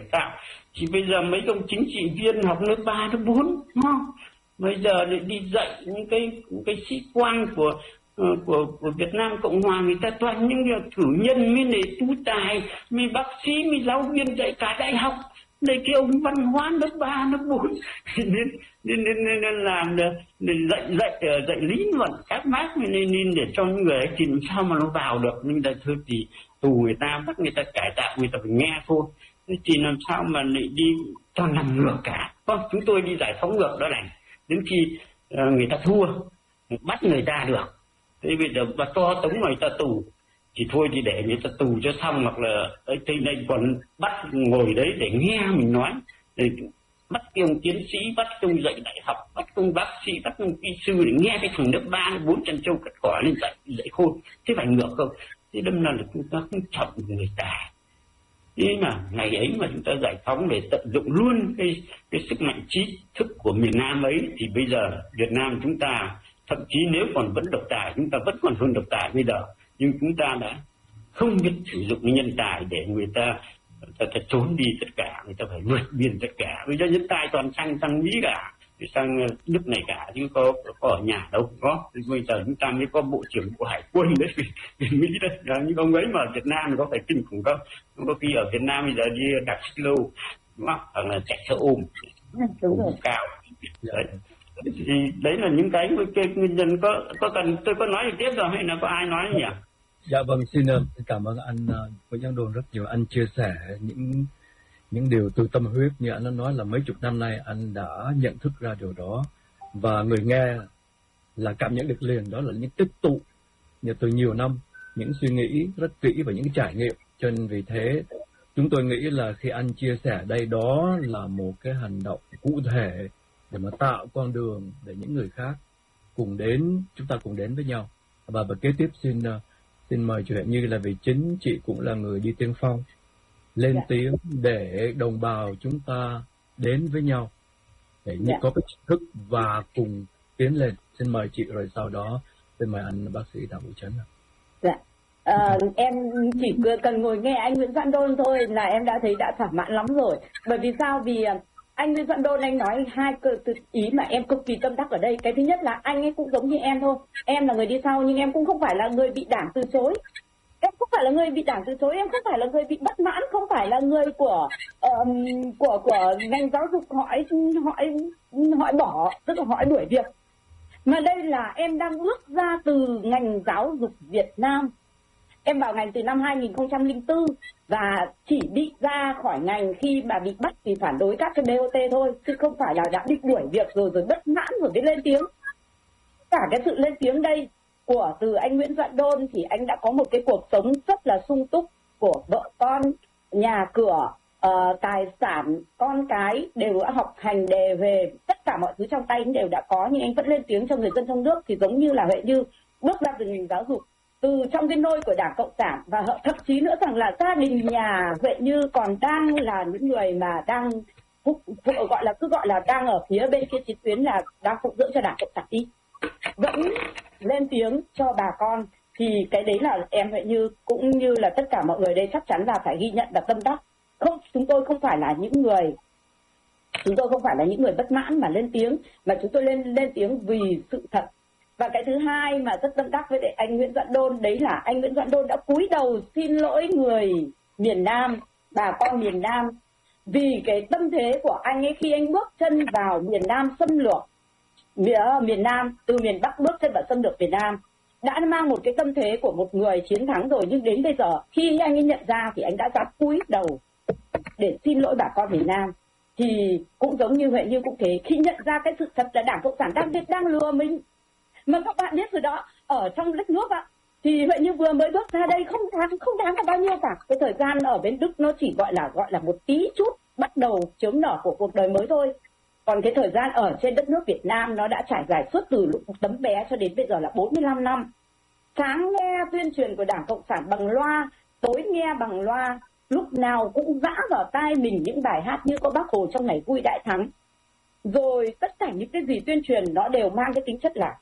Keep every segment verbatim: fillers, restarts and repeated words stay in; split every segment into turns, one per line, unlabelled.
tạo. Thì bây giờ mấy ông chính trị viên học lớp ba, lớp bốn, đúng không? Bây giờ lại đi dạy những cái những cái sĩ quan của của của Việt Nam Cộng Hòa, người ta toàn những người cử nhân, mới này tú tài, mới bác sĩ, mới giáo viên dạy cả đại học. Đây cái ông văn hóa lớp ba, lớp bốn nên, nên, nên, nên, nên làm để dạy dạy dạy lý luận các bác nên, nên để cho những người ấy thì làm sao mà nó vào được. Nhưng đây thôi thì tù người ta bắt người ta cải tạo, người ta phải nghe thôi. Thế thì làm sao mà lại đi cho nằm ngược cả. Không, chúng tôi đi giải phóng ngược đó này. Đến khi uh, người ta thua, bắt người ta được. Thế bây giờ bà to tống người ta tù thì thôi thì để người ta tù cho xong, hoặc là ấy thì đây còn bắt ngồi đấy để nghe mình nói, để bắt cái ông tiến sĩ, bắt ông dạy đại học, bắt ông bác sĩ, bắt ông kỹ sư để nghe cái thằng lớp ba bốn chân châu cắt cỏ lên dạy dạy khôn. Thế phải ngược không? Thế đâm ra là chúng ta không trọng người ta. Thế mà ngày ấy mà chúng ta giải phóng để tận dụng luôn cái cái sức mạnh trí thức của miền Nam ấy, thì bây giờ Việt Nam chúng ta thậm chí nếu còn vẫn độc tài, chúng ta vẫn còn hơn độc tài bây giờ, nhưng chúng ta đã không biết sử dụng nhân tài để người ta, người ta, ta trốn đi tất cả, người ta phải vượt biên tất cả. Bây giờ nhân tài toàn sang sang Mỹ cả, sang nước này cả, chứ có có ở nhà đâu có. Bây giờ chúng ta mới có bộ trưởng của hải quân đấy, Mỹ đấy, nhưng ông ấy mà ở Việt Nam có phải kinh khủng không? Có khi ở Việt Nam bây giờ đi đạp xích lô, đúng không? Hoặc là chạy xe ôm,
đúng rồi,
cao đấy. Thì đấy là những cái nguyên nhân. Có có cần tôi có nói tiếp rồi hay là có ai nói nhỉ?
Dạ vâng, xin cảm ơn anh Nguyễn Văn Đôn rất nhiều. Anh chia sẻ những những điều từ tâm huyết, như anh đã nói là mấy chục năm nay anh đã nhận thức ra điều đó, và người nghe là cảm nhận được liền. Đó là những tích tụ từ nhiều năm, những suy nghĩ rất kỹ và những trải nghiệm. Cho nên vì thế chúng tôi nghĩ là khi anh chia sẻ đây, đó là một cái hành động cụ thể để mà tạo con đường để những người khác cùng đến, chúng ta cùng đến với nhau. Và và kế tiếp xin xin mời chị Huệ Như, là vì chính chị cũng là người đi tiên phong lên yeah. tiếng để đồng bào chúng ta đến với nhau, để yeah. có cái thức và cùng tiến lên. Xin mời chị, rồi sau đó xin mời anh bác sĩ Đào Vũ Trấn.
Dạ. À, em chỉ cần ngồi nghe anh Nguyễn Văn Đôn thôi là em đã thấy đã thỏa mãn lắm rồi. Bởi vì sao? Vì anh Nguyễn Văn Đôn anh nói hai từ ý mà em cực kỳ tâm đắc ở đây. Cái thứ nhất là anh ấy cũng giống như em thôi. Em là người đi sau nhưng em cũng không phải là người bị đảng từ chối. Em không phải là người bị đảng từ chối, em không phải là người bị bất mãn, không phải là người của um, của của ngành giáo dục hỏi hỏi hỏi bỏ, tức là hỏi đuổi việc. Mà đây là em đang bước ra từ ngành giáo dục Việt Nam. Em vào ngành từ năm hai nghìn không trăm lẻ bốn và chỉ bị ra khỏi ngành khi mà bị bắt vì phản đối các cái bê o tê thôi, chứ không phải là đã bị đuổi việc rồi rồi bất mãn rồi mới lên tiếng. Cả cái sự lên tiếng đây của từ anh Nguyễn Văn Đôn thì anh đã có một cái cuộc sống rất là sung túc, của vợ con, nhà cửa, uh, tài sản, con cái đều đã học hành đề về, tất cả mọi thứ trong tay anh đều đã có, nhưng anh vẫn lên tiếng cho người dân trong nước. Thì giống như là Huệ Như bước ra từ ngành giáo dục, từ trong cái nôi của Đảng Cộng sản, và thậm chí nữa rằng là gia đình nhà Huệ Như còn đang là những người mà đang phụ, phụ, gọi là cứ gọi là đang ở phía bên kia chiến tuyến, là đang phụng dưỡng cho Đảng Cộng sản đi, vẫn lên tiếng cho bà con. Thì cái đấy là em Huệ Như cũng như là tất cả mọi người đây chắc chắn là phải ghi nhận và tâm đắc. Không, chúng tôi không phải là những người chúng tôi không phải là những người bất mãn mà lên tiếng, mà chúng tôi lên lên tiếng vì sự thật. Và cái thứ hai mà rất tâm đắc với anh Nguyễn Văn Đôn, đấy là anh Nguyễn Văn Đôn đã cúi đầu xin lỗi người miền Nam, bà con miền Nam, vì cái tâm thế của anh ấy khi anh bước chân vào miền Nam xâm lược miền Nam, từ miền Bắc bước chân vào xâm lược miền Nam, đã mang một cái tâm thế của một người chiến thắng rồi. Nhưng đến bây giờ khi anh ấy nhận ra thì anh đã dám cúi đầu để xin lỗi bà con miền Nam. Thì cũng giống như Huệ Như cũng thế, khi nhận ra cái sự thật là Đảng Cộng sản đang đang lừa mình. Mà các bạn biết rồi đó, ở trong đất nước ạ, thì Huệ Như vừa mới bước ra đây không đáng không đáng là bao nhiêu cả. Cái thời gian ở bên Đức nó chỉ gọi là gọi là một tí chút bắt đầu chớm nở của cuộc đời mới thôi. Còn cái thời gian ở trên đất nước Việt Nam nó đã trải dài suốt từ lúc tấm bé cho đến bây giờ là bốn mươi lăm năm. Sáng nghe tuyên truyền của Đảng Cộng sản bằng loa, tối nghe bằng loa, lúc nào cũng giã vào tai mình những bài hát như có Bác Hồ trong ngày vui đại thắng. Rồi tất cả những cái gì tuyên truyền nó đều mang cái tính chất là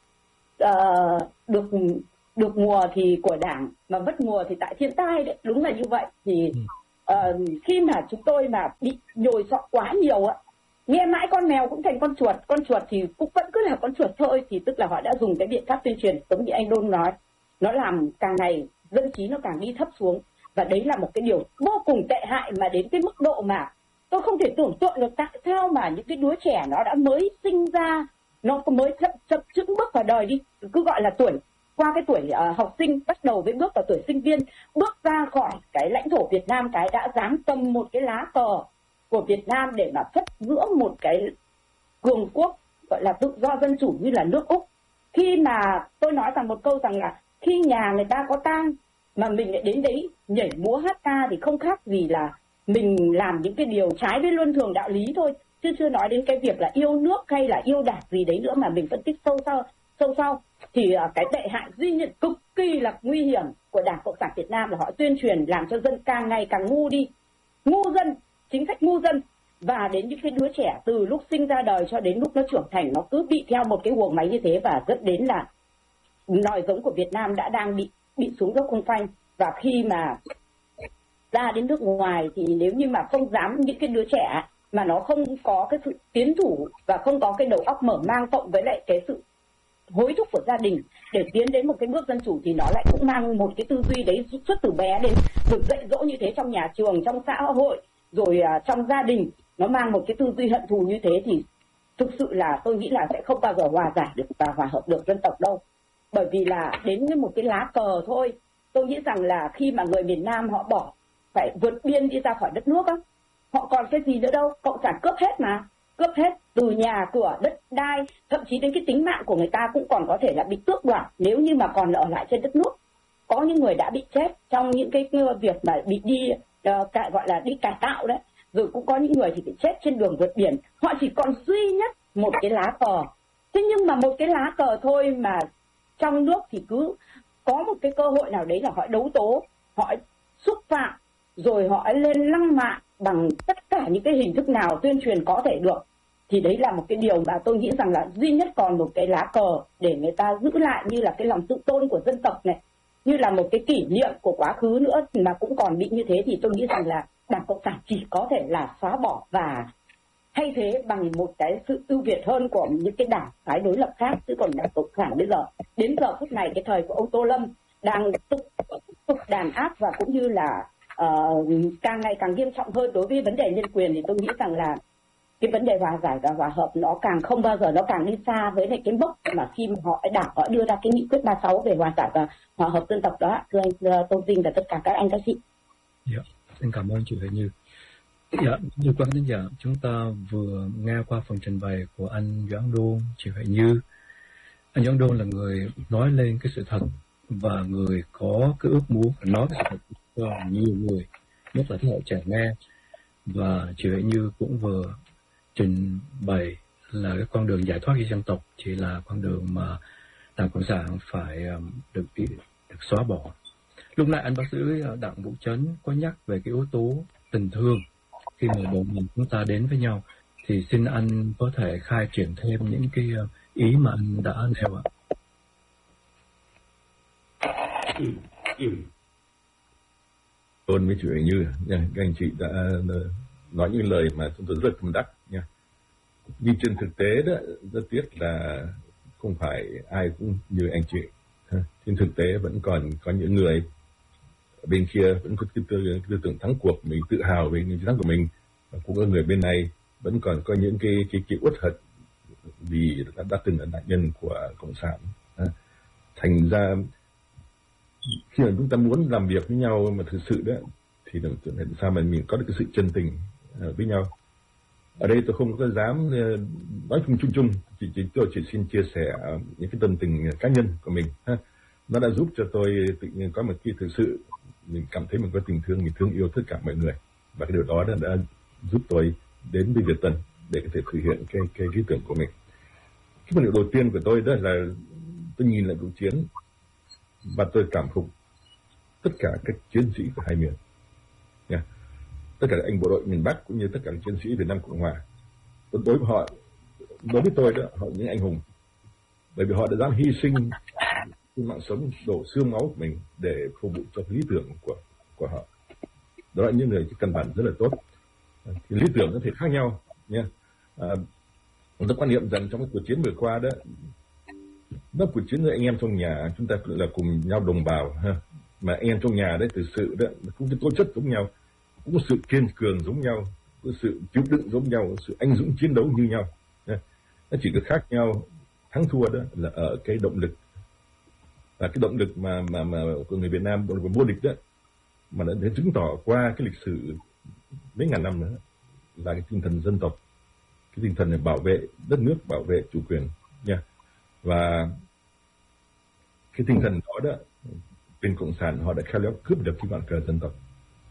uh, được được mùa thì của Đảng, mà mất mùa thì tại thiên tai đấy, đúng là như vậy. Thì uh, khi mà chúng tôi mà bị nhồi sọ quá nhiều á, nghe mãi con mèo cũng thành con chuột, con chuột thì cũng vẫn cứ là con chuột thôi, thì tức là họ đã dùng cái biện pháp tuyên truyền giống như anh Đôn nói, nó làm càng ngày dân trí nó càng đi thấp xuống, và đấy là một cái điều vô cùng tệ hại, mà đến cái mức độ mà tôi không thể tưởng tượng được tại sao mà những cái đứa trẻ nó đã mới sinh ra, nó mới chậm chậm chững bước vào đời đi, cứ gọi là tuổi qua cái tuổi uh, học sinh, bắt đầu với bước vào tuổi sinh viên, bước ra khỏi cái lãnh thổ Việt Nam, cái đã dám cầm một cái lá cờ của Việt Nam để mà phất giữa một cái cường quốc gọi là tự do dân chủ như là nước Úc. Khi mà tôi nói rằng một câu rằng là khi nhà người ta có tang mà mình lại đến đấy nhảy múa hát ca thì không khác gì là mình làm những cái điều trái với luân thường đạo lý thôi, chứ chưa nói đến cái việc là yêu nước hay là yêu đảng gì đấy nữa mà mình phân tích sâu sau sâu sau thì cái tệ hại duy nhất cực kỳ là nguy hiểm của Đảng Cộng sản Việt Nam là họ tuyên truyền làm cho dân càng ngày càng ngu đi, ngu dân, chính sách ngu dân, và đến những cái đứa trẻ từ lúc sinh ra đời cho đến lúc nó trưởng thành nó cứ bị theo một cái guồng máy như thế, và dẫn đến là nòi giống của Việt Nam đã đang bị bị xuống dốc không phanh. Và khi mà ra đến nước ngoài thì nếu như mà không dám, những cái đứa trẻ mà nó không có cái sự tiến thủ và không có cái đầu óc mở mang cộng với lại cái sự hối thúc của gia đình để tiến đến một cái bước dân chủ, thì nó lại cũng mang một cái tư duy đấy suốt từ bé đến được dạy dỗ như thế trong nhà trường, trong xã hội, rồi uh, trong gia đình, nó mang một cái tư duy hận thù như thế, thì thực sự là tôi nghĩ là sẽ không bao giờ hòa giải được và hòa hợp được dân tộc đâu. Bởi vì là đến với một cái lá cờ thôi, tôi nghĩ rằng là khi mà người miền Nam họ bỏ phải vượt biên đi ra khỏi đất nước á, họ còn cái gì nữa đâu, cộng sản cướp hết mà, cướp hết từ nhà cửa, đất đai, thậm chí đến cái tính mạng của người ta cũng còn có thể là bị tước đoạt nếu như mà còn ở lại trên đất nước. Có những người đã bị chết trong những cái việc mà bị đi uh, cải, gọi là đi cải tạo đấy, rồi cũng có những người thì bị chết trên đường vượt biển. Họ chỉ còn duy nhất một cái lá cờ. Thế nhưng mà một cái lá cờ thôi mà trong nước thì cứ có một cái cơ hội nào đấy là họ đấu tố, họ xúc phạm, rồi họ lên lăng mạ bằng tất cả những cái hình thức nào tuyên truyền có thể được. Thì đấy là một cái điều mà tôi nghĩ rằng là duy nhất còn một cái lá cờ để người ta giữ lại như là cái lòng tự tôn của dân tộc này, như là một cái kỷ niệm của quá khứ nữa mà cũng còn bị như thế, thì tôi nghĩ rằng là Đảng Cộng sản chỉ có thể là xóa bỏ và thay thế bằng một cái sự ưu việt hơn của những cái đảng phái đối lập khác. Chứ còn Đảng Cộng sản bây giờ, đến giờ phút này, cái thời của ông Tô Lâm đang tục, tục đàn áp và cũng như là uh, càng ngày càng nghiêm trọng hơn đối với vấn đề nhân quyền, thì tôi nghĩ rằng là cái vấn đề hòa giải và hòa hợp nó càng không bao giờ, nó càng đi xa với lại cái mốc mà khi mà họ đảng họ đưa ra cái nghị quyết ba mươi sáu về hòa giải và hòa hợp dân tộc đó. Thưa anh Tô Vinh và tất cả các anh các chị.
Dạ, xin cảm ơn chị Huệ Như. Dạ, như quan đến giờ chúng ta vừa nghe qua phần trình bày của anh Doãn Đôn, chị Huệ Như. Anh Doãn Đôn là người nói lên cái sự thật và người có cái ước muốn nói cái sự thật cho nhiều người, nhất là thế hệ trẻ nghe. Và chị Huệ Như cũng vừa trình bày là cái con đường giải thoát cho dân tộc chỉ là con đường mà Đảng Cộng sản phải được được xóa bỏ. Lúc nãy anh bác sĩ Đặng Vũ Trấn có nhắc về cái yếu tố tình thương khi mà bọn mình chúng ta đến với nhau, thì xin anh có thể khai triển thêm những cái ý mà anh đã nêu ạ.
Ơn với chị Huệ Như nha, các anh chị đã nói những lời mà chúng tôi rất tâm đắc nha. Nhưng trên thực tế đó, rất tiếc là không phải ai cũng như anh chị. Trên thực tế vẫn còn có những người bên kia vẫn có cái tư, tư tưởng thắng cuộc, mình tự hào về những chiến thắng của mình, và cũng có người bên này vẫn còn có những cái cái, cái uất hận vì đã, đã từng là nạn nhân của cộng sản. Thành ra khi mà chúng ta muốn làm việc với nhau mà thực sự đó thì làm sao mà mình có được cái sự chân tình với nhau. Ở đây tôi không có dám nói chung chung chung, chỉ, chỉ tôi chỉ xin chia sẻ những cái tâm tình cá nhân của mình. Nó đã giúp cho tôi tự nhiên có một cái thực sự mình cảm thấy mình có tình thương, mình thương yêu tất cả mọi người, và cái điều đó đã, đã giúp tôi đến với Việt Tân để có thể thực hiện cái cái ý tưởng của mình. Cái phần điều đầu tiên của tôi đó là tôi nhìn lại cuộc chiến và tôi cảm phục tất cả các chiến sĩ của hai miền, yeah. Tất cả các anh bộ đội miền Bắc cũng như tất cả các chiến sĩ Việt Nam Cộng Hòa. Đối với họ, đối với tôi đó, họ là những anh hùng, bởi vì họ đã dám hy sinh mạng sống, đổ xương máu của mình để phục vụ cho lý tưởng của của họ. đó là những người căn bản rất là tốt. Thì lý tưởng có thể khác nhau nha. À, tôi quan niệm rằng trong cái cuộc chiến vừa qua đó, nó cuộc chiến với anh em trong nhà, chúng ta là cùng nhau đồng bào ha, mà anh em trong nhà đấy thực sự đó cũng có tố chất giống nhau, cũng có sự kiên cường giống nhau, có sự chịu đựng giống nhau, sự anh dũng chiến đấu như nhau. Nó chỉ có khác nhau thắng thua đó là ở cái động lực, là cái động lực mà mà mà của người Việt Nam, động lực vô địch đó, mà đã để chứng tỏ qua cái lịch sử mấy ngàn năm nữa là cái tinh thần dân tộc, cái tinh thần để bảo vệ đất nước, bảo vệ chủ quyền nha. Và cái tinh thần đó đó, bên cộng sản họ đã khéo léo cướp được cái ngọn cờ dân tộc,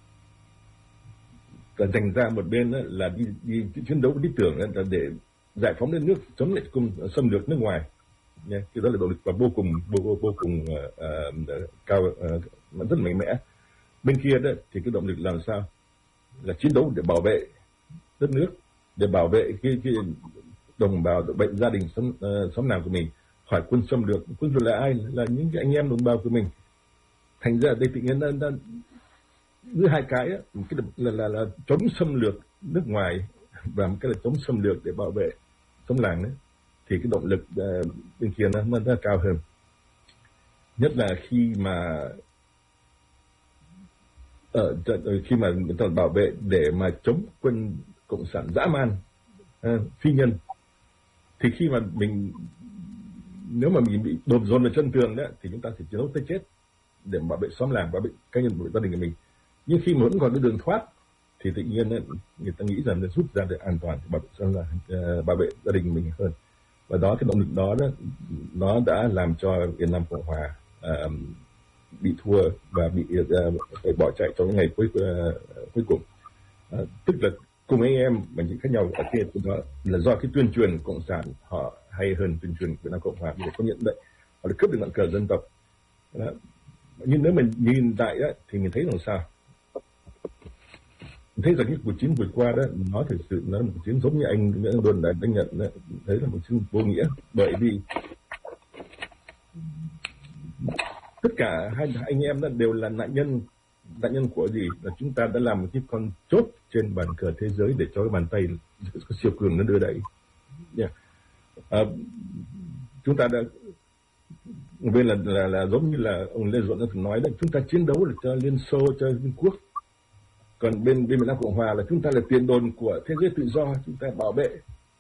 và dành ra một bên đó là đi, đi chiến đấu lý tưởng là để giải phóng đất nước, chống lại cung xâm lược nước ngoài nha. Cái đó là động lực và vô cùng vô, vô cùng uh, uh, cao, uh, rất mạnh mẽ. Bên kia đó thì cái động lực làm sao là chiến đấu để bảo vệ đất nước, để bảo vệ cái, cái đồng bào, bệnh gia đình sống uh, sống nào của mình khỏi quân xâm lược. Quân xâm lược là ai? Là những cái anh em đồng bào của mình. Thành ra đây tự nhiên nó giữa hai cái, á, cái là, là, là chống xâm lược nước ngoài và một cái là chống xâm lược để bảo vệ sống làng đấy, thì cái động lực uh, bên kia nó, nó, nó cao hơn. Nhất là khi mà ở khi mà người ta bảo vệ để mà chống quân cộng sản dã man, uh, phi nhân, thì khi mà mình nếu mà mình bị đồn dồn vào chân tường đó thì chúng ta sẽ chiến đấu tới chết để bảo vệ xóm làng, bảo vệ cá nhân, bảo vệ gia đình của mình. Nhưng khi mà vẫn còn cái đường thoát thì tự nhiên người ta nghĩ rằng là rút ra để an toàn, bảo vệ, uh, bảo vệ gia đình của mình hơn. Và đó, cái động lực đó, đó nó đã làm cho Việt Nam Cộng Hòa uh, bị thua và bị uh, phải bỏ chạy trong những ngày cuối uh, cuối cùng. Uh, tức là cùng anh em mà những khác nhau ở kia đó là do cái tuyên truyền cộng sản họ hay hơn tuyên truyền Việt Nam Cộng Hòa, để công nhận đấy, họ đã cướp được ngọn cờ dân tộc. Đó. Nhưng nếu mình nhìn lại đó, thì mình thấy làm sao? Mình thấy rằng cái cuộc chiến vừa qua đó, nó thực sự nó là một cuộc chiến giống như anh Nguyễn Đồn đã đánh nhận đó, thấy là một chiến vô nghĩa, bởi vì tất cả hai anh em đó đều là nạn nhân. Nạn nhân của gì? Là chúng ta đã làm một cái con chốt trên bàn cờ thế giới để cho cái bàn tay siêu cường nó đưa đẩy. Yeah. À, chúng ta đã bên là, là là giống như là ông Lê Duẩn đã từng nói đấy, chúng ta chiến đấu là cho Liên Xô, cho Liên Quốc, còn bên bên Việt Nam Cộng Hòa là chúng ta là tiền đồn của thế giới tự do, chúng ta bảo vệ.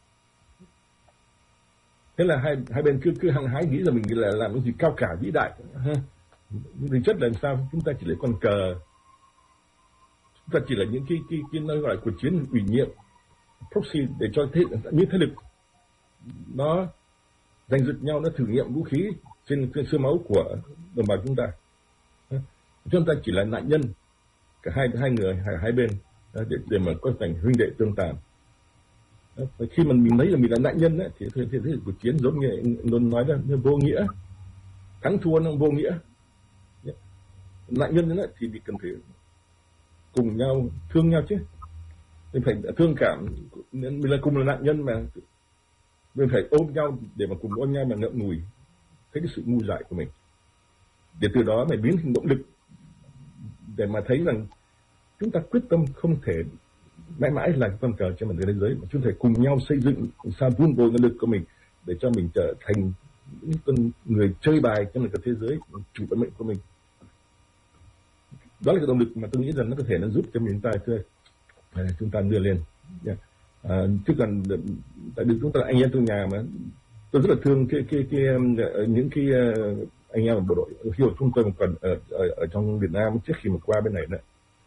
Thế là hai hai bên cứ cứ hăng hái nghĩ rằng mình là làm cái gì cao cả vĩ đại ha. Nhưng thực chất là làm sao? Chúng ta chỉ là con cờ, chúng ta chỉ là những cái cái cái nó gọi là cuộc chiến ủy nhiệm, proxy, để cho thế những thế lực nó giành giật nhau, nó thử nghiệm vũ khí trên, trên xương máu của đồng bào chúng ta. Chúng ta chỉ là nạn nhân, cả hai hai người hai, hai bên để để mà có thành huynh đệ tương tàn. Khi mà mình thấy là mình là nạn nhân ấy, thì thế thì, thì, thì cuộc chiến giống như anh nói đó, nó vô nghĩa, thắng thua nó vô nghĩa. Nạn nhân đó thì mình cần phải cùng nhau thương nhau chứ, mình phải thương cảm, mình là cùng là nạn nhân mà mình phải ôm nhau để mà cùng ôm nhau mà ngậm ngùi thấy cái sự ngu dại của mình, để từ đó mày biến thành động lực để mà thấy rằng chúng ta quyết tâm không thể mãi mãi là con cờ trên mặt thế giới, mà chúng ta phải cùng nhau xây dựng sao vun bồi năng lực của mình để cho mình trở thành những con người chơi bài trong cái thế giới, chủ vận mệnh của mình. Đó là cái động lực mà tôi nghĩ rằng nó có thể nó giúp cho chúng ta chơi, chúng ta đưa lên. Yeah. À, chứ còn tại vì chúng ta là anh em trong nhà mà tôi rất là thương cái cái cái, cái những cái anh em ở bộ đội khi mà chúng tôi còn ở, ở ở trong Việt Nam trước khi mà qua bên này nữa,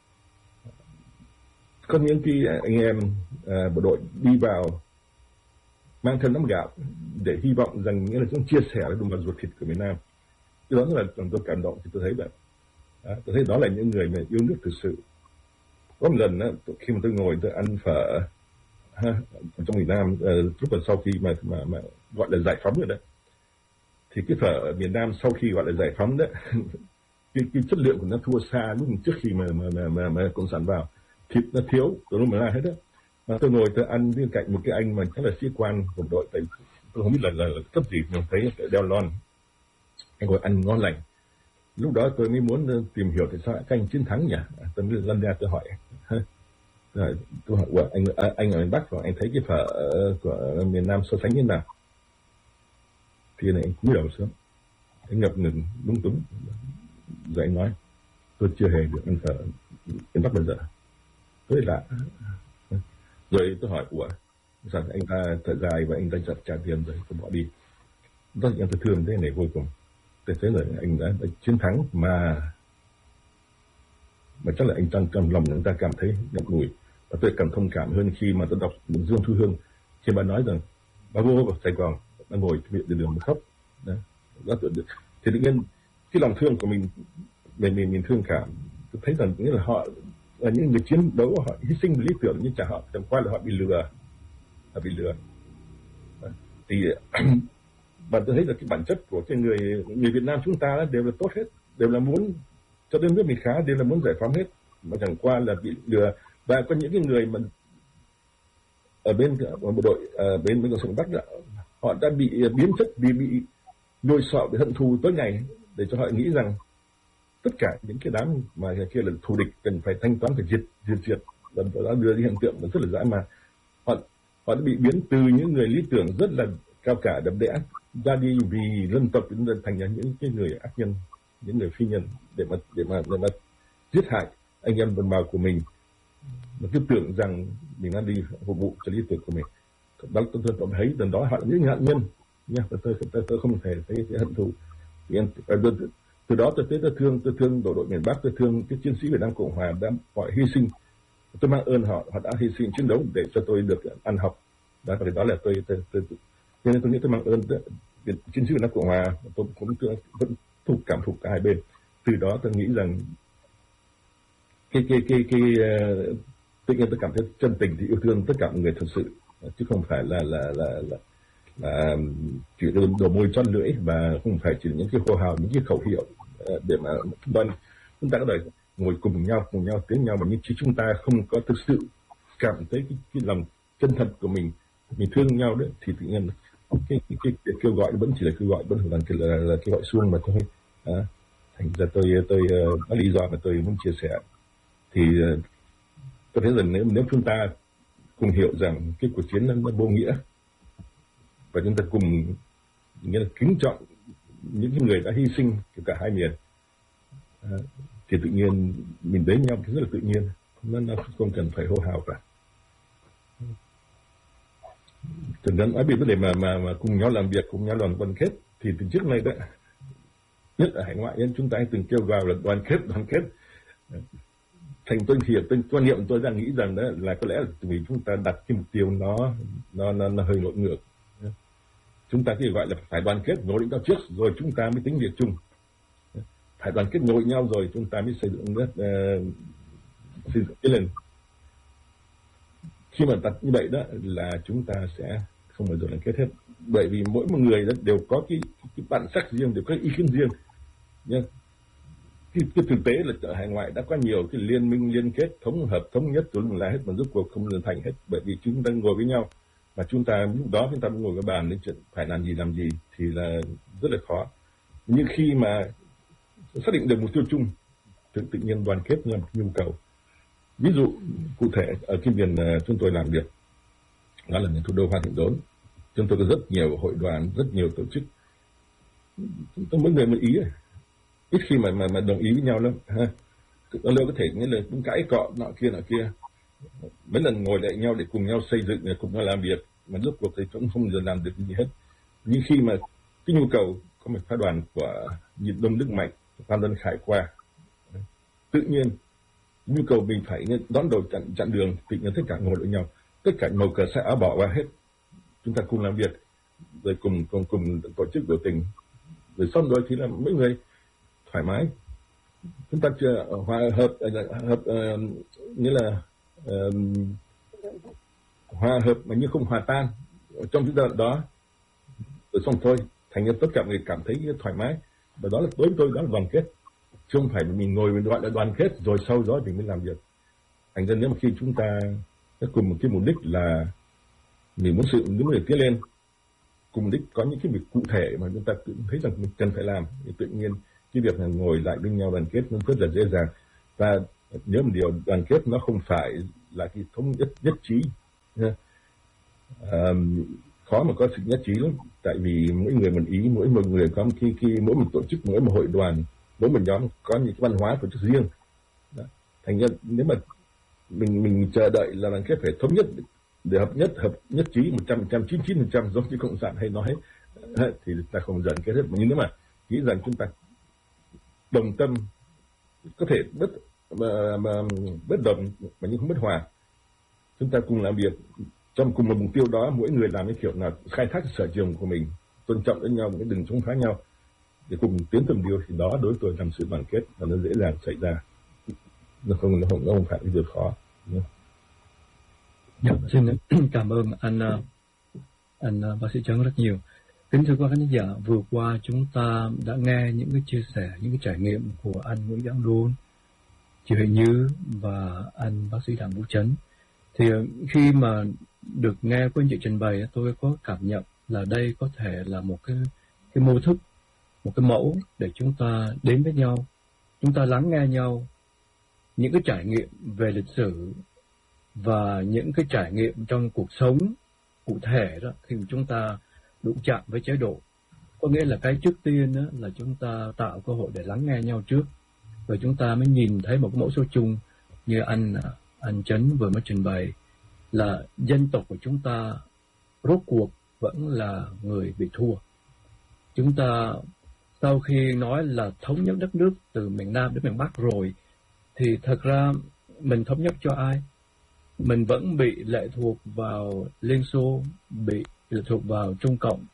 có những cái anh em à, bộ đội đi vào mang theo nắm gạo để hy vọng rằng nghĩa là chúng chia sẻ với đồng bào ruột thịt của miền Nam. Cái đó là tôi cảm động, thì tôi thấy vậy. À, tôi thấy đó là những người mà yêu nước thực sự. Có một lần đó, khi mà tôi ngồi tôi ăn phở ha, trong miền Nam, uh, lúc mà sau khi mà, mà mà gọi là giải phóng rồi đó, thì cái phở ở miền Nam sau khi gọi là giải phóng đó cái, cái chất lượng của nó thua xa lúc trước khi mà mà mà, mà, mà cộng sản vào, thịt nó thiếu, tôi không làm hết đó. À, tôi ngồi tôi ăn bên cạnh một cái anh mà chắc là sĩ quan của đội, tại tôi không biết là, là, là cấp gì, nhưng thấy đeo lon, anh ngồi ăn ngon lành. lúc đó tôi mới muốn tìm hiểu tại sao các anh chiến thắng nhỉ. Tôi mới lần ra tôi hỏi rồi tôi hỏi well, anh anh ở miền Bắc và anh thấy cái phở của miền Nam so sánh như nào, thì này anh cúi đầu xuống, anh ngập ngừng lúng túng rồi anh nói tôi chưa hề được ăn phở miền Bắc bao giờ, rất lạ. Rồi tôi hỏi ủa sao anh ta thở dài và anh ta chặt trả tiền rồi tôi bỏ đi. Rất là tôi thương thế này vô cùng. Tôi thấy là anh đã, đã chiến thắng mà mà chắc là anh trong trong lòng người ta cảm thấy ngậm ngùi, và tôi cảm thông cảm hơn khi mà tôi đọc Dương Thu Hương khi bà nói rằng bà vô vào Sài Gòn, bà ngồi viện đường đường mà khóc. Đó, đó thì tự nhiên cái lòng thương của mình mình mình, mình thương cảm. Tôi thấy rằng nghĩa là họ là những người chiến đấu, họ hy sinh lý tưởng nhưng chả họ chẳng qua là họ bị lừa, họ bị lừa. Đó. Thì và tôi thấy là cái bản chất của cái người người Việt Nam chúng ta đều là tốt hết, đều là muốn cho đến nước mình khá, đều là muốn giải phóng hết, mà chẳng qua là bị lừa. Và có những cái người mà ở bên bộ đội ở bên bên Cộng sản Bắc đó, họ đã bị biến chất, bị bị nhồi sọ, bị hận thù tối ngày, để cho họ nghĩ rằng tất cả những cái đám mà kia là thù địch cần phải thanh toán, phải diệt diệt diệt và đã đưa đi hiện tượng rất là dã man. Họ họ đã bị biến từ những người lý tưởng rất là cao cả đẹp đẽ ra đi vì dân tộc thành ra những cái người ác nhân, những người phi nhân để mà để mà để mà giết hại anh em đồng bào của mình, mà cứ tưởng rằng mình đang đi phục vụ cho lý tưởng của mình. Đó tôi tôi thấy từ đó họ là những nạn nhân nha. Tôi tôi tôi, tôi không thể thấy cái hận thù. Từ đó tôi thấy tôi thương tôi thương bộ đội miền Bắc, tôi thương cái chiến sĩ Việt Nam Cộng Hòa đã họ hy sinh. Tôi mang ơn họ, họ đã hy sinh chiến đấu để cho tôi được ăn học. Đó và đó là tôi tôi, tôi, tôi nên tôi nghĩ tôi mang ơn chiến sĩ Việt Nam Cộng Hòa. Tôi cũng vẫn thuộc cảm phục cả hai bên. Từ đó tôi nghĩ rằng cái cái cái cái uh, tự nhiên tôi cảm thấy chân tình thì yêu thương tất cả mọi người thật sự, chứ không phải là là là là, là chỉ đồ môi chót lưỡi, và không phải chỉ những cái hô hào, những cái khẩu hiệu uh, để mà chúng ta chúng ta có thể ngồi cùng nhau cùng nhau tiếng nhau, mà nhưng chứ chúng ta không có thực sự cảm thấy cái, cái lòng chân thật của mình, mình thương nhau đấy, thì tự nhiên cái cái, cái, cái kêu gọi vẫn chỉ là kêu gọi, vẫn là, là, là kêu gọi suông mà thôi. À, thành ra tôi tôi uh, có lý do mà tôi muốn chia sẻ. Thì uh, tôi thấy rằng nếu nếu chúng ta cùng hiểu rằng cái cuộc chiến nó, nó vô nghĩa, và chúng ta cùng nghĩa là kính trọng những cái người đã hy sinh của cả hai miền, uh, thì tự nhiên mình đến nhau rất là tự nhiên, nó, nó không cần phải hô hào cả. Từng đến nói về vấn đề mà mà mà cùng nhau làm việc, cùng nhau làm đoàn kết, thì từ trước nay đấy, nhất ở hải ngoại chúng ta từng kêu gọi là đoàn kết, đoàn kết. Thành tôi thì tôi quan niệm tôi đang nghĩ rằng đó là có lẽ là vì chúng ta đặt cái mục tiêu nó nó nó, nó hơi ngược ngược. Chúng ta thì gọi là phải đoàn kết nỗ lực nhau trước, rồi chúng ta mới tính việc chung. Phải đoàn kết nỗ lực nhau rồi chúng ta mới xây dựng đất uh, xây dựng cái lên. Khi mà đặt như vậy đó là chúng ta sẽ không bao giờ đoàn kết hết, bởi vì mỗi một người đó đều có cái, cái bản sắc riêng, đều có ý kiến riêng nhé. Cái, cái thực tế là ở hải ngoại đã có nhiều cái liên minh liên kết thống hợp thống nhất rồi là hết, mà rốt cuộc không được thành hết, bởi vì chúng ta ngồi với nhau mà chúng ta lúc đó chúng ta ngồi với bàn đến chuyện phải làm gì làm gì thì là rất là khó. Nhưng khi mà xác định được mục tiêu chung thì tự nhiên đoàn kết là một nhu cầu. Ví dụ cụ thể ở cái miền chúng tôi làm việc đó là miền thủ đô Hoa Thịnh Đốn, chúng tôi có rất nhiều hội đoàn, rất nhiều tổ chức, tôi mỗi người một ý, ít khi mà mà, mà đồng ý với nhau lắm ha. Lâu có thể nghĩa là cũng cãi cọ nọ kia nọ kia, mấy lần ngồi lại nhau để cùng nhau xây dựng, để cùng nhau làm việc, mà rốt cuộc thì cũng không giờ làm được gì hết. Nhưng khi mà cái nhu cầu có một phái đoàn của Nhật Đông Đức Mạnh, Phan Tân Khải qua, tự nhiên nhu cầu mình phải đón đầu chặn chặn đường, tự nhiên tất cả ngồi với nhau, tất cả màu cờ xã bỏ qua hết, chúng ta cùng làm việc, rồi cùng cùng cùng tổ chức biểu tình, rồi xong rồi thì là mỗi người thoải mái, chúng ta chưa hòa hợp hợp uh, nghĩa là uh, hòa hợp mà như không hòa tan trong chúng ta đó, rồi xong thôi, thành ra tất cả người cảm thấy thoải mái, và đó là đối với tôi đó là đoàn kết, chứ không phải mình ngồi mình gọi là đoàn kết rồi sau đó mình mới làm việc. Thành ra nếu mà khi chúng ta cùng một cái mục đích là mình muốn sự những người tiến lên, cùng mục đích có những cái việc cụ thể mà chúng ta tự thấy rằng mình cần phải làm, thì tự nhiên cái việc là ngồi lại với nhau đoàn kết nó rất là dễ dàng. Ta nhớ một điều, đoàn kết nó không phải là cái thống nhất nhất trí. À, khó mà có sự nhất trí lắm, tại vì mỗi người một ý, mỗi một người có một cái, cái mỗi một tổ chức, mỗi một hội đoàn, mỗi một nhóm có những cái văn hóa tổ chức riêng. Đó. Thành ra nếu mà mình mình chờ đợi là đoàn kết phải thống nhất để hợp nhất hợp nhất trí một trăm phần trăm, chín mươi chín phần trăm giống như cộng sản hay nói thì ta không dần kết hết. Nhưng nếu mà nghĩ rằng chúng ta đồng tâm, có thể bất mà, mà bất đồng mà nhưng không bất hòa, chúng ta cùng làm việc trong cùng một mục tiêu đó, mỗi người làm cái kiểu là khai thác sở trường của mình, tôn trọng lẫn nhau, cái đừng chống phá nhau để cùng tiến tới điều, thì đó đối với tôi làm sự đoàn kết và nó dễ dàng xảy ra, nó không nó không, nó không phải cái việc khó.
Dạ, xin cảm ơn anh anh bác sĩ Trấn rất nhiều. Kính thưa quý khán giả, vừa qua chúng ta đã nghe những cái chia sẻ, những cái trải nghiệm của anh Nguyễn Giảng Đôn, chị Huệ Như và anh bác sĩ Đặng Vũ Trấn. Thì khi mà được nghe quý anh chị trình bày, tôi có cảm nhận là đây có thể là một cái cái mô thức, một cái mẫu để chúng ta đến với nhau, chúng ta lắng nghe nhau, những cái trải nghiệm về lịch sử và những cái trải nghiệm trong cuộc sống cụ thể đó, khi mà chúng ta đụng chạm với chế độ. Có nghĩa là cái trước tiên đó, là chúng ta tạo cơ hội để lắng nghe nhau trước, rồi chúng ta mới nhìn thấy một cái mẫu số chung như anh anh Trấn vừa mới trình bày, là dân tộc của chúng ta rốt cuộc vẫn là người bị thua. Chúng ta sau khi nói là thống nhất đất nước từ miền Nam đến miền Bắc rồi, thì thật ra mình thống nhất cho ai? Mình vẫn bị lệ thuộc vào Liên Xô, bị lệ thuộc vào Trung Cộng,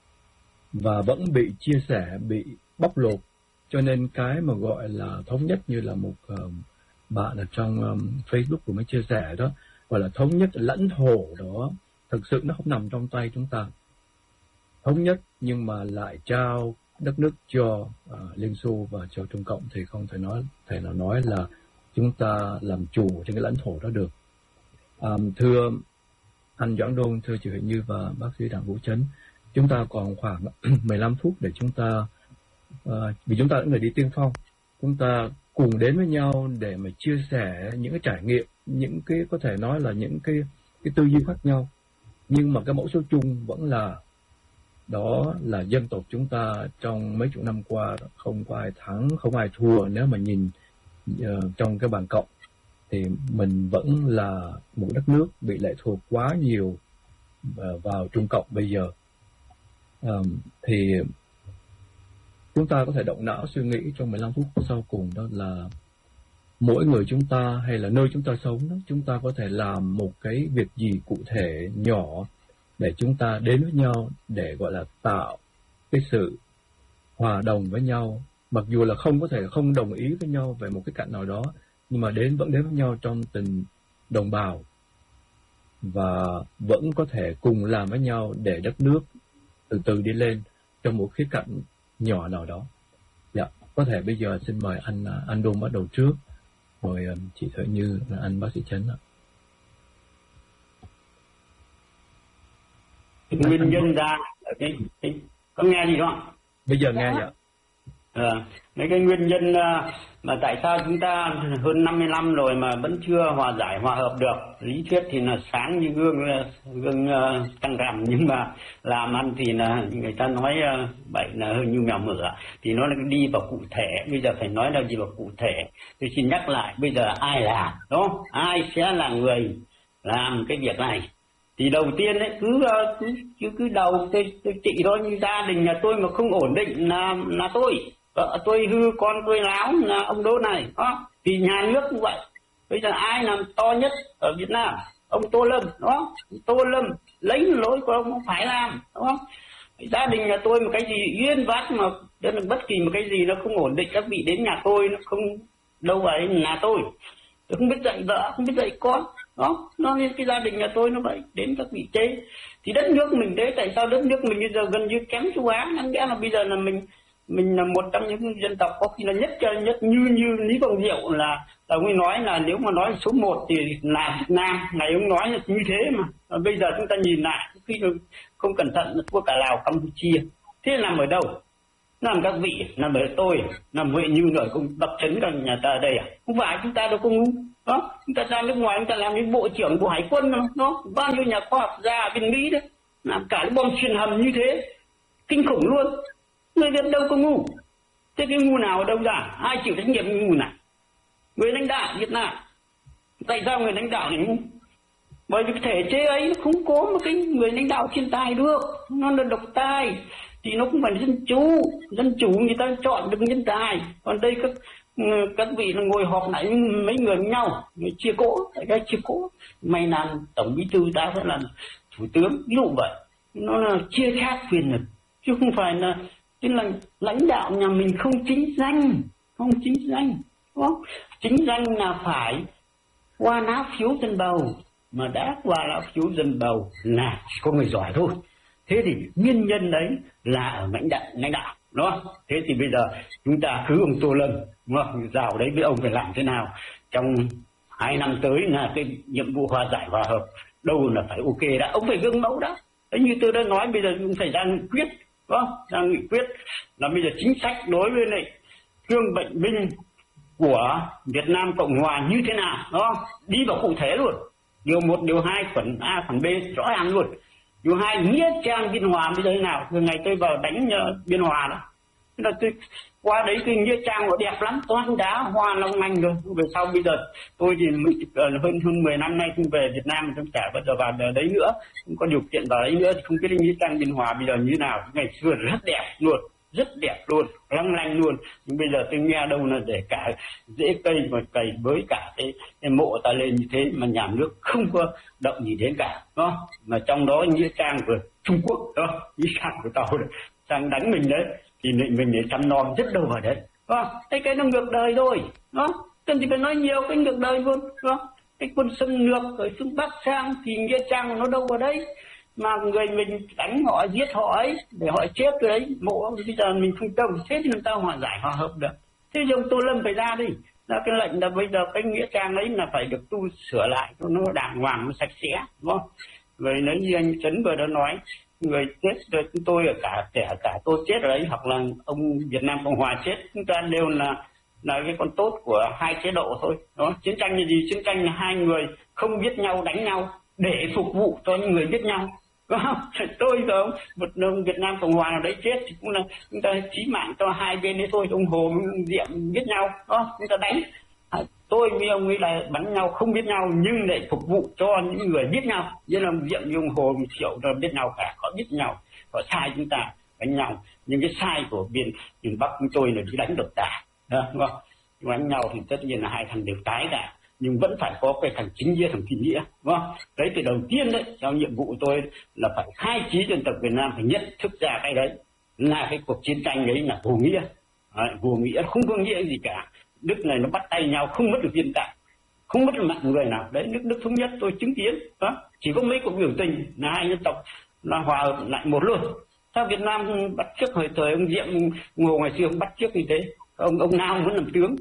và vẫn bị chia sẻ, bị bóc lột. Cho nên cái mà gọi là thống nhất, như là một uh, bạn ở trong um, Facebook của mới chia sẻ đó, gọi là thống nhất lãnh thổ đó, thực sự nó không nằm trong tay chúng ta. Thống nhất nhưng mà lại trao đất nước cho uh, Liên Xô và cho Trung Cộng thì không thể nói thể nào nói là chúng ta làm chủ trên cái lãnh thổ đó được. Um, thưa anh Doãn Đôn, thưa chị Huệ Như và bác sĩ Đặng Vũ Trấn, chúng ta còn khoảng mười lăm phút để chúng ta, uh, vì chúng ta là người đi tiên phong, chúng ta cùng đến với nhau để mà chia sẻ những cái trải nghiệm, những cái có thể nói là những cái cái tư duy khác nhau, nhưng mà cái mẫu số chung vẫn là đó là dân tộc chúng ta trong mấy chục năm qua không có ai thắng, không ai thua. Nếu mà nhìn uh, trong cái bàn cộng thì mình vẫn là một đất nước bị lệ thuộc quá nhiều uh, vào Trung Cộng bây giờ. Um, thì chúng ta có thể động não suy nghĩ trong mười lăm phút sau cùng, đó là mỗi người chúng ta hay là nơi chúng ta sống đó, chúng ta có thể làm một cái việc gì cụ thể nhỏ để chúng ta đến với nhau, để gọi là tạo cái sự hòa đồng với nhau, mặc dù là không có thể không đồng ý với nhau về một cái cạnh nào đó, nhưng mà đến vẫn đến với nhau trong tình đồng bào, và vẫn có thể cùng làm với nhau để đất nước từ từ đi lên trong một khía cạnh nhỏ nào đó. Dạ, có thể bây giờ xin mời anh anh Đôn bắt đầu trước, rồi chị Huệ Như là anh bác sĩ Trấn ạ.
Nguyên nhân ra cái, cái, có nghe gì không?
Bây giờ nghe ạ.
À, mấy cái nguyên nhân mà tại sao chúng ta hơn năm mươi năm rồi mà vẫn chưa hòa giải hòa hợp được. Lý thuyết thì là sáng như gương gương căng rằm, nhưng mà làm ăn thì là người ta nói bậy là hơi như mèo mửa, thì nó đi vào cụ thể. Bây giờ phải nói là đi vào cụ thể. Tôi xin nhắc lại, bây giờ ai làm, đúng không? Ai sẽ là người làm cái việc này? Thì đầu tiên ấy, cứ cứ cứ, cứ đầu tôi, tôi trị thôi, như gia đình nhà tôi mà không ổn định là là tôi, vợ tôi hư, con tôi láo là ông Đô này, đó. Thì nhà nước cũng vậy. Bây giờ ai làm to nhất ở Việt Nam? Ông Tô Lâm, đó. Tô Lâm lấy lỗi của ông không phải làm, đúng không? Gia đình nhà tôi một cái gì uyên vác mà bất kỳ một cái gì nó không ổn định, các vị đến nhà tôi nó không đâu vào nhà tôi. Tôi không biết dạy vợ, không biết dạy con. Đó, nó như cái gia đình nhà tôi nó vậy, đến các vị chế. Thì đất nước mình thế, tại sao đất nước mình bây giờ gần như kém châu Á? Đáng lẽ là bây giờ là mình mình là một trong những dân tộc có khi là nhất nhất như như Lý Quang Diệu là là ông ấy nói là nếu mà nói số một thì là Việt Nam, ngày ông nói là như thế mà. Và bây giờ chúng ta nhìn lại, khi không cẩn thận thua cả Lào, Campuchia. Thế nằm ở đâu? Làm các vị, làm bởi tôi, làm vậy như nổi cũng bậc chấn cả nhà ta ở đây à? Không phải, chúng ta đâu có ngu. Đó, chúng ta ra nước ngoài, chúng ta làm những bộ trưởng của hải quân đó, đó. Bao nhiêu nhà khoa học gia bên Mỹ đấy, làm cả cái bom xuyên hầm như thế, kinh khủng luôn. Người Việt đâu có ngu. Thế cái ngu nào ở đâu ra? Ai chịu trách nhiệm ngu này? Người lãnh đạo Việt Nam. Tại sao người lãnh đạo này ngu? Bởi vì cái thể chế ấy không có một cái người lãnh đạo thiên tài được, nó là độc tài. Thì nó không phải dân chủ, dân chủ người ta chọn được nhân tài. Còn đây các các vị là ngồi họp lại mấy người với nhau, người chia cỗ, tại cái chia cỗ. Mày làm tổng bí thư, ta sẽ làm thủ tướng, ví dụ vậy. Nó là chia khác quyền lực, chứ không phải là tức là lãnh đạo nhà mình không chính danh, không chính danh, đúng không? Chính danh là phải qua lá phiếu dân bầu, mà đã qua lá phiếu dân bầu là chỉ có người giỏi thôi. Thế thì nguyên nhân đấy là ở lãnh đạo, lãnh đạo, đúng không? Thế thì bây giờ chúng ta cứ ông Tô Lâm, đúng không? Rào đấy với ông phải làm thế nào trong hai năm tới là cái nhiệm vụ hòa giải hòa hợp đâu là phải ok đã, ông phải gương mẫu đó. Thế như tôi đã nói, bây giờ cũng phải ra nghị quyết, đúng không? Ra nghị quyết là bây giờ chính sách đối với lại thương bệnh binh của Việt Nam Cộng Hòa như thế nào, đó đi vào cụ thể luôn, điều một, điều hai, khoản A, khoản B rõ ràng luôn. Điều hai, nghĩa trang Biên Hòa bây giờ thế nào? Từ ngày tôi vào đánh uh, Biên Hòa đó, thế là tôi qua đấy cái nghĩa trang nó đẹp lắm, toàn đá hoa long lanh rồi. Về sau bây giờ tôi thì mới, uh, hơn hơn mười năm nay tôi về Việt Nam, tôi chả bao giờ vào đấy nữa, không có điều kiện vào đấy nữa, thì không biết nghĩa trang Biên Hòa bây giờ như nào. Ngày xưa rất đẹp luôn, rất đẹp luôn, long lanh luôn. Nhưng bây giờ tôi nghe đâu là để cả rễ cây mà cày với cả cái, cái mộ ta lên như thế mà nhà nước không có động gì đến cả, đó. Mà trong đó nghĩa trang của Trung Quốc đó, nghĩa trang của tàu đấy, sang đánh mình đấy, thì mình mình để chăm nom rất đâu vào đấy, đó. Cái cái nó ngược đời rồi, đó. Cần thì phải nói nhiều cái ngược đời luôn, đó. Cái quân xâm lược ở phương Bắc sang thì nghĩa trang nó đâu vào đấy, mà người mình đánh họ, giết họ ấy để họ chết rồi đấy, mộ bây giờ mình không trông, thế thì làm sao hòa giải hòa hợp được? Thế thì ông Tô Lâm phải ra đi, ra cái lệnh là bây giờ cái nghĩa trang ấy là phải được tu sửa lại cho nó đàng hoàng, nó sạch sẽ, đúng không? Rồi nếu như anh Trấn vừa đã nói, người chết rồi chúng tôi ở cả kẻ cả tôi chết rồi đấy, hoặc là ông Việt Nam Cộng Hòa chết, chúng ta đều là là cái con tốt của hai chế độ thôi, đó. Chiến tranh là gì? Chiến tranh là hai người không biết nhau đánh nhau để phục vụ cho những người biết nhau. Tôi rồi một ông Việt Nam Cộng Hòa nào đấy chết thì cũng là chúng ta chí mạng cho hai bên đấy thôi. Ông Hồ với ông Diệm biết nhau đó, chúng ta đánh. À, tôi với ông ấy là bắn nhau không biết nhau nhưng lại phục vụ cho những người biết nhau. Như là ông Diệm với ông Hồ ông Thiệu là biết nhau cả, họ biết nhau, họ sai chúng ta đánh nhau. Nhưng cái sai của bên miền Bắc chúng tôi là đi đánh độc tài, đúng không? Đánh nhau thì tất nhiên là hai thằng đều tái cả, nhưng vẫn phải có cái thằng chính nghĩa, thằng thiện nghĩa, đúng không? Đấy thì đầu tiên đấy, trong nhiệm vụ tôi là phải khai trí dân tộc Việt Nam phải nhận thức ra cái đấy là cái cuộc chiến tranh đấy là vô nghĩa, đấy, vô nghĩa không có nghĩa gì cả. Đức này nó bắt tay nhau không mất được hiện tại, không mất được mạng người nào đấy. Nước Đức thống nhất tôi chứng kiến đó, chỉ có mấy cuộc biểu tình là hai dân tộc là hòa hợp lại một luôn. Sao Việt Nam bắt chước hồi thời ông Diệm Ngô ngày xưa ông bắt chước như thế, ông ông nào muốn làm tướng,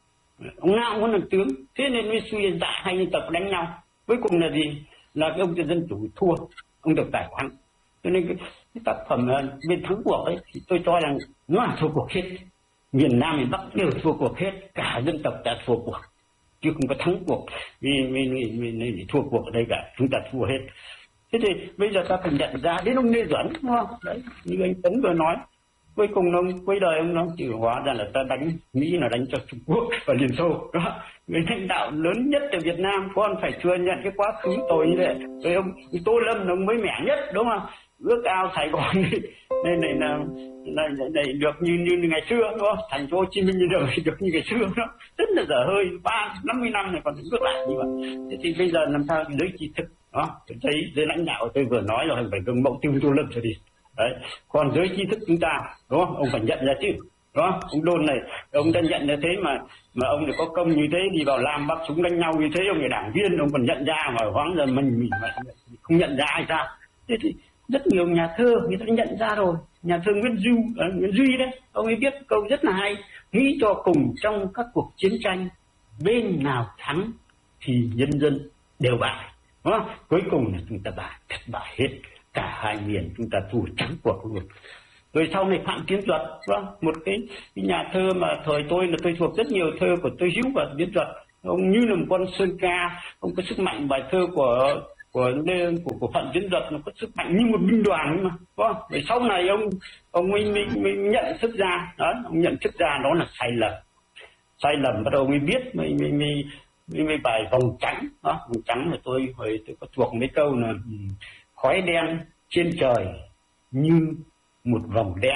ông nào muốn làm tướng, thế nên mới suy dạ hai dân tộc đánh nhau. Cuối cùng là gì? Là cái ông dân chủ thua, ông được tài khoản. Cho nên cái, cái tác phẩm bên thắng cuộc ấy thì tôi cho rằng nó là thua cuộc hết, miền Nam miền Bắc đều thua cuộc hết, cả dân tộc đã thua cuộc chứ không có thắng cuộc vì mình mình mình thua cuộc ở đây cả, chúng ta thua hết. Thế thì bây giờ ta phải nhận ra đến ông Lê Duẩn, đúng không? Đấy, như anh Tấn vừa nói, cuối cùng ông cuối đời ông nó chỉ hóa ra là ta đánh Mỹ là đánh cho Trung Quốc và Liên Xô đó. Người lãnh đạo lớn nhất ở Việt Nam con phải thừa nhận cái quá khứ tồi như vậy. Rồi ông Tô Lâm ông mới mẻ nhất, đúng không? Ước ao Sài Gòn nên này là này, này được như như ngày xưa, đúng không? Thành phố Hồ Chí Minh như đời được như ngày xưa đó, rất là dở hơi. Ba năm mươi năm này còn ước lại như vậy. Thế thì bây giờ làm sao giới trí thức đó, thấy giới lãnh đạo tôi vừa nói rồi phải gương mẫu tiêu Tô Lâm rồi đi. Đấy, còn giới trí thức chúng ta, đúng không? Ông phải nhận ra chứ, đúng không? Ông Đôn này, ông đã nhận ra thế mà mà ông lại có công như thế, đi vào làm bắt súng đánh nhau như thế, ông là đảng viên, ông còn nhận ra mà hoáng giờ mình mình mà không nhận ra hay sao? Thế thì rất nhiều nhà thơ người ta đã nhận ra rồi. Nhà thơ Nguyễn Du, à, Nguyễn Duy đấy, ông ấy viết câu rất là hay: nghĩ cho cùng trong các cuộc chiến tranh, bên nào thắng thì nhân dân đều bại, đúng không? Cuối cùng là chúng ta bại, thất bại hết, cả hai miền chúng ta thua trắng cuộc luôn. Rồi sau này Phạm Tiến Duật, vâng, một cái, cái nhà thơ mà thời tôi là tôi thuộc rất nhiều thơ của Tô Hữu và Tiến Duật. Ông như là một con sơn ca, ông có sức mạnh. Bài thơ của của của, của Phạm Tiến Duật nó có sức mạnh như một binh đoàn mà, vâng. Rồi sau này ông ông mới, mới, mới nhận thức ra, đó, ông nhận thức ra đó là sai lầm, sai lầm bắt đầu mới biết, mới mới mới mới, mới bài vòng trắng, đó, vòng trắng là tôi hồi tôi có thuộc mấy câu là khói đen trên trời như một vòng đen.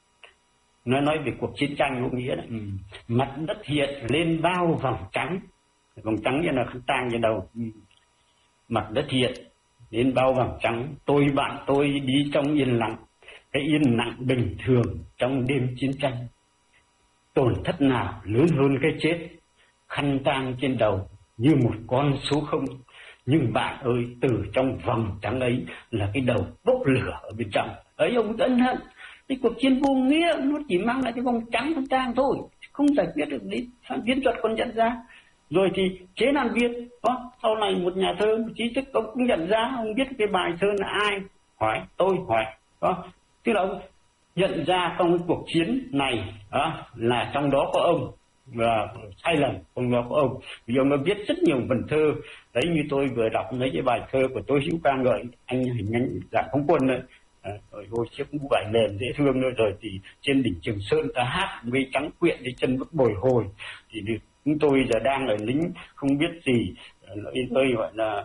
Nó nói về cuộc chiến tranh có nghĩa là ừ. Mặt đất hiện lên bao vòng trắng, vòng trắng như là khăn tang trên đầu. Ừ. Mặt đất hiện lên bao vòng trắng, tôi bạn tôi đi trong yên lặng, cái yên lặng bình thường trong đêm chiến tranh. Tổn thất nào lớn hơn cái chết, khăn tang trên đầu như một con số không. Nhưng bạn ơi, từ trong vòng trắng ấy là cái đầu bốc lửa ở bên trong. Ấy ông ân hận, cái cuộc chiến vô nghĩa nó chỉ mang lại cái vòng trắng khăn tang thôi, không giải quyết được đến Phạm Tiến Duật còn nhận ra. Rồi thì Chế Lan Viên, đó, sau này một nhà thơ, một trí thức, ông cũng nhận ra, ông biết cái bài thơ là ai? Hỏi, tôi hỏi. Đó. Tức là ông nhận ra trong cái cuộc chiến này đó, là trong đó có ông, và sai lầm trong đó có ông. Vì ông đã viết rất nhiều vần thơ. Đấy, như tôi vừa đọc mấy cái bài thơ của Tô Hữu ca ngợi anh hình anh Dạng Không Quân đấy. À, rồi hồi chiếc mũ vải mềm dễ thương nữa, rồi thì trên đỉnh Trường Sơn ta hát mây trắng quyện đi chân vẫn bồi hồi. Thì chúng tôi giờ đang ở lính không biết gì, tôi gọi là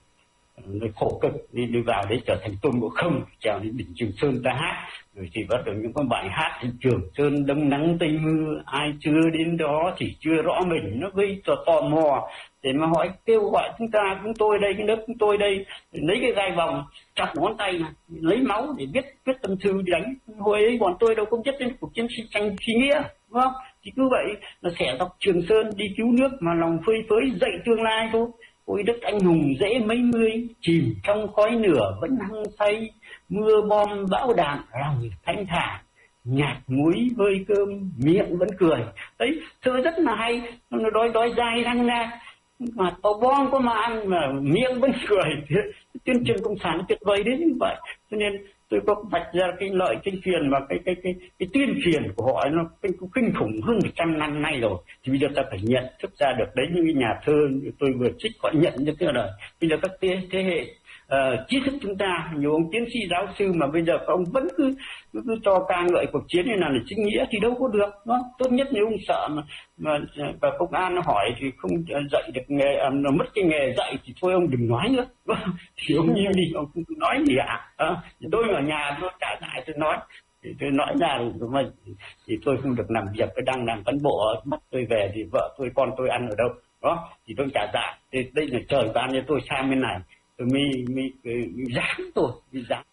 uh, khổ cực đi đi vào đấy trở thành Tôn Ngộ Không, trèo đến đỉnh Trường Sơn ta hát. Rồi thì bắt đầu những con bài hát thì Trường Sơn đông nắng tây mưa, ai chưa đến đó thì chưa rõ mình. Nó gây cho tò mò để mà hỏi, kêu gọi chúng ta, chúng tôi đây, cái nước chúng tôi đây, lấy cái gai vòng chọc ngón tay này, lấy máu để viết viết tâm thư đi đánh. Hồi ấy bọn tôi đâu có biết đến cuộc chiến tranh phi nghĩa, đúng không? Thì cứ vậy là xẻ dọc Trường Sơn đi cứu nước mà lòng phơi phới dậy tương lai thôi. Ôi đất anh hùng dễ mấy mươi, chìm trong khói lửa vẫn hăng say, mưa bom bão đạn lòng thanh thản, nhạt muối vơi cơm miệng vẫn cười. Đấy, thơ rất là hay, nó đói đói dai răng ra mà có bom có mà ăn mà miệng vẫn cười. Tuyên truyền cộng sản tuyệt vời đến như vậy. Cho nên tôi có vạch ra cái lợi cái phiền và cái cái cái cái tuyên truyền của họ nó kinh, kinh khủng hơn một trăm năm nay rồi. Thì bây giờ ta phải nhận thức ra được đấy, những cái nhà thơ tôi vừa trích họ nhận như thế đời. Bây giờ các thế, thế hệ uh, trí thức chúng ta, nhiều ông tiến sĩ giáo sư mà bây giờ các ông vẫn cứ, cứ, cứ cho ca ngợi cuộc chiến này là chính nghĩa thì đâu có được. Đó. Tốt nhất nếu ông sợ mà mà và công an nó hỏi thì không dạy được nghề, à, nó mất cái nghề dạy thì thôi ông đừng nói nữa. Thì ông im đi, ông không nói gì ạ. À, tôi ở nhà tôi trả lại tôi nói, thì tôi nói ra mà thì tôi không được làm việc, tôi đang làm cán bộ, bắt tôi về thì vợ tôi con tôi ăn ở đâu đó thì tôi trả dạ. Thì đây là trời ban cho tôi sang bên này tôi mới mới, mới dám tôi mới dám